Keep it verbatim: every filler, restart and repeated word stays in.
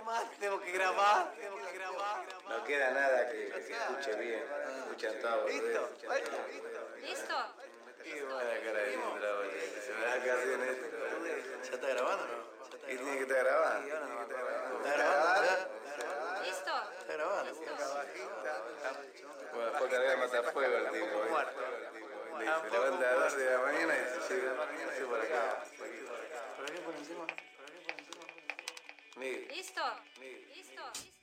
más, tenemos que grabar, tenemos que grabar. No queda nada que, que se escuche bien. Escuchan todo. ¿Listo? ¿Listo? Qué buena cara de Indra, boludo. Se me da casi en esto. ¿Ya está grabando o no? Y tiene que estar grabando. ¿Está grabando? ¿Ya? ¿Listo? ¿Está grabando? Bueno, fue a cargar matafuego el tipo. Se levanta a las doce de la mañana y se llega así por acá. ¿Para qué por encima? Miguel. ¿Listo? Miguel. ¿Listo? ¿Listo?